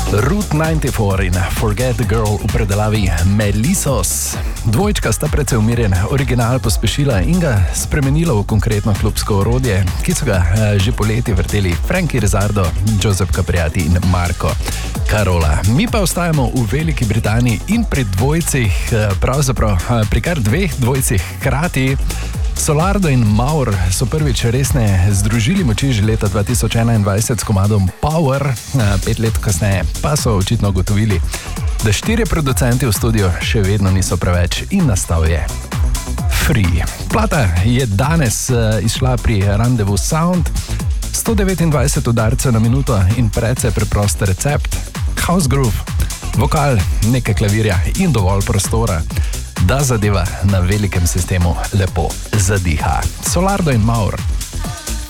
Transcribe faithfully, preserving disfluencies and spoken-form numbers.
Route devetdeset in Forget the Girl v predelavi Melissos. Dvojčka sta precej umirjen original pospešila in ga spremenila v konkretno klubsko orodje, ki so ga že poleti vrteli Frankie Rizzardo, Joseph Capriati in Marco Carola. Mi pa ostajamo v Veliki Britaniji in pri dvojcih, pravzaprav pri kar dveh dvojcih hkrati. Solardo in Maur so prvič resne združili moči že leta dva tisoč enaindvajset s komadom Power, pet let kasneje pa so očitno ugotovili, da štirje producenti v studiu še vedno niso preveč in nastal je Free. Plata je danes izšla pri Rendezvous Sound, sto devetindvajset udarcev na minuto in precej preprost recept, house groove, vokal, nekaj klavirja in dovolj prostora, da zadeva na velikem sistemu lepo zadiha. Solardo in Maur.